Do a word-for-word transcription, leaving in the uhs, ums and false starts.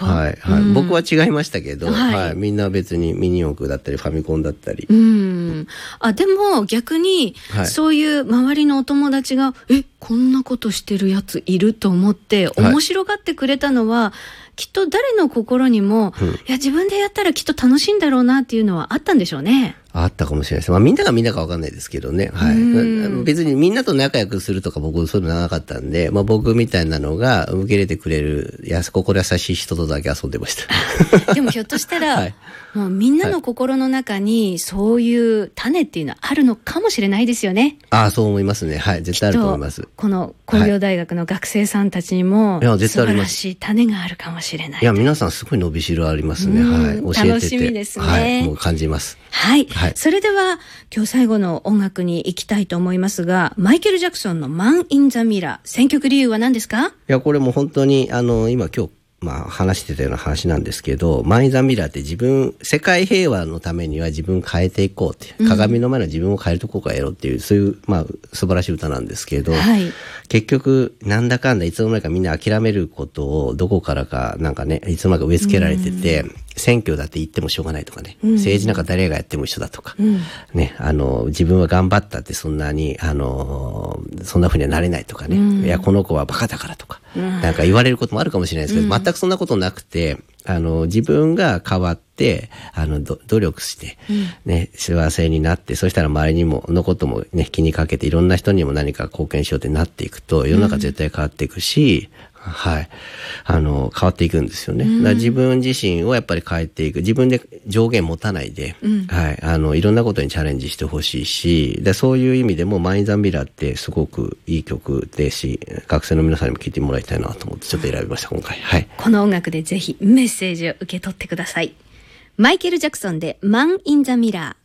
はいはい、うん、僕は違いましたけど、はいはい、みんな別にミニ四駆だったりファミコンだったり、 うん、あでも逆に、はい、そういう周りのお友達がえこんなことしてるやついると思って面白がってくれたのは、はい、きっと誰の心にも、うん、いや自分でやったらきっと楽しいんだろうなっていうのはあったんでしょうね。 あったかもしれないです。まあみんながみんなかわかんないですけどね。はい。別にみんなと仲良くするとか僕そういうのなかったんで、まあ僕みたいなのが受け入れてくれるやす心優しい人とだけ遊んでました。 でもひょっとしたら、はい、もうみんなの心の中にそういう種っていうのはあるのかもしれないですよね。 ああ、そう思いますね。はい。絶対あると思います。 この工業大学の学生さんたちにも、はい、素晴らしい種があるかもしれない。 いや、皆さんすごい伸びしろありますね。はい。教えてて。 楽しみですね。 はい。もう感じます。 はい。はい、それでは、今日最後の音楽に行きたいと思いますが、マイケル・ジャクソンのマン・イン・ザ・ミラー、選曲理由は何ですか？いや、これも本当に、あの、今今日、まあ話してたような話なんですけど、マン・イン・ザ・ミラーって自分、世界平和のためには自分を変えていこうっていう、鏡の前の自分を変えるとこからやろうっていう、そういう、まあ素晴らしい歌なんですけど、はい、結局、なんだかんだいつの間にかみんな諦めることをどこからかなんかね、いつの間にか植え付けられてて、うん、選挙だって言ってもしょうがないとかね、うん、政治なんか誰がやっても一緒だとか、うん、ね、あの、自分は頑張ったってそんなに、あの、そんな風にはなれないとかね、うん、いや、この子はバカだからとか、うん、なんか言われることもあるかもしれないですけど、うん、全くそんなことなくて、あの、自分が変わって、あの、努力して、ね、うん、幸せになって、そしたら周りにも、のこともね、気にかけて、いろんな人にも何か貢献しようってなっていくと、世の中絶対変わっていくし、うん、はい。あの、変わっていくんですよね。うん、だから自分自身をやっぱり変えていく。自分で上限持たないで、うん、はい。あの、いろんなことにチャレンジしてほしいし、で、そういう意味でも、マイン・ザ・ミラーってすごくいい曲ですし、学生の皆さんにも聴いてもらいたいなと思って、ちょっと選びました、今回。はい。 この音楽でぜひメッセージを受け取ってください。マイケル・ジャクソンで、マン・イン・ザ・ミラー。